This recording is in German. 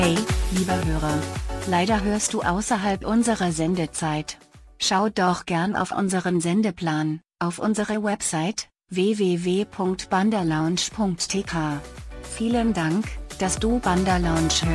Hey, lieber Hörer. Leider hörst du außerhalb unserer Sendezeit. Schau doch gern auf unseren Sendeplan, auf unsere Website, www.bandalounge.tk. Vielen Dank, dass du Bandalounge hörst.